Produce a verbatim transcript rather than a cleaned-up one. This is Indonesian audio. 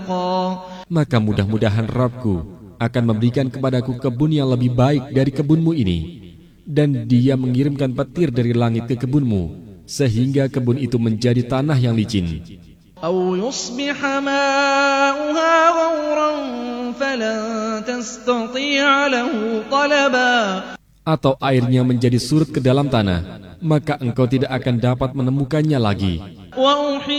Maka mudah-mudahan Rabbku akan memberikan kepadaku kebun yang lebih baik dari kebunmu ini, dan Dia mengirimkan petir dari langit ke kebunmu, sehingga kebun itu menjadi tanah yang licin. أَوْ يُصْبِحَ مَاؤُهَا غَوْرًا فَلَن تَسْتَطِيعَ لَهُ طَلَبًا. Atau airnya menjadi surut ke dalam tanah, maka engkau tidak akan dapat menemukannya lagi.